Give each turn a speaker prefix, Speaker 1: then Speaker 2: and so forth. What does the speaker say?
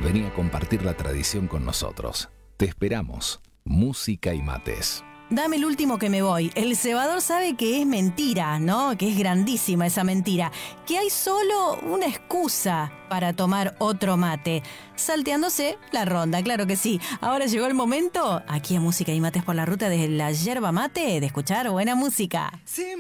Speaker 1: Vení a compartir la tradición con nosotros. Te esperamos. Música y mates.
Speaker 2: Dame el último que me voy. El cebador sabe que es mentira, ¿no? Que es grandísima esa mentira. Que hay solo una excusa para tomar otro mate. Salteándose la ronda, claro que sí. Ahora llegó el momento, aquí a Música y Mates por la Ruta de la yerba mate, de escuchar buena música.
Speaker 3: Sí,